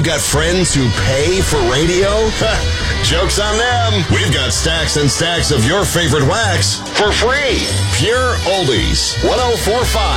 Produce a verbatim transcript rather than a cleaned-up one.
got friends who pay for radio? Joke's on them. We've got stacks and stacks of your favorite wax for free. Pure Oldies. ten forty-five